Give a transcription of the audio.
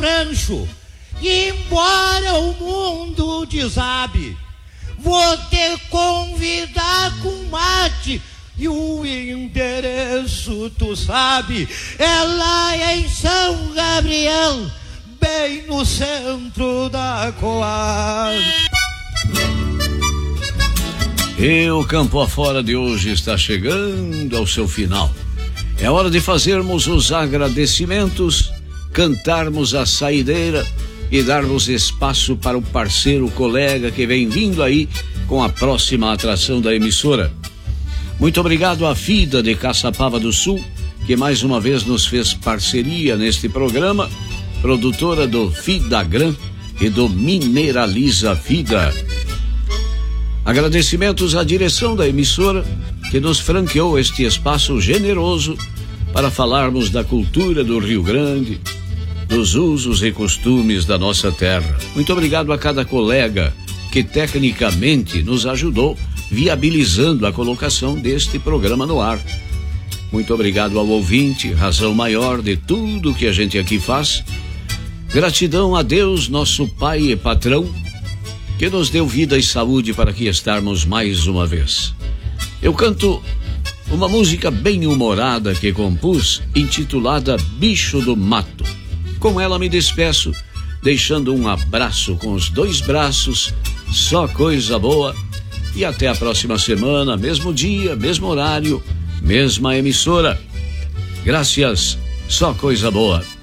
rancho. E embora o mundo desabe, vou te convidar com mate. E o endereço tu sabe, é lá em São Gabriel, bem no centro da Coab. E o Campo Afora de hoje está chegando ao seu final. É hora de fazermos os agradecimentos, cantarmos a saideira e darmos espaço para o parceiro, colega que vem vindo aí com a próxima atração da emissora. Muito obrigado à FIDA de Caçapava do Sul, que mais uma vez nos fez parceria neste programa, produtora do Fidagran e do Mineraliza Vida. Agradecimentos à direção da emissora, que nos franqueou este espaço generoso para falarmos da cultura do Rio Grande, dos usos e costumes da nossa terra. Muito obrigado a cada colega que tecnicamente nos ajudou, viabilizando a colocação deste programa no ar. Muito obrigado ao ouvinte, razão maior de tudo que a gente aqui faz. Gratidão a Deus, nosso Pai e Patrão, que nos deu vida e saúde para aqui estarmos mais uma vez. Eu canto uma música bem humorada que compus, intitulada Bicho do Mato. Com ela me despeço, deixando um abraço com os dois braços, só coisa boa. E até a próxima semana, mesmo dia, mesmo horário, mesma emissora. Graças, só coisa boa.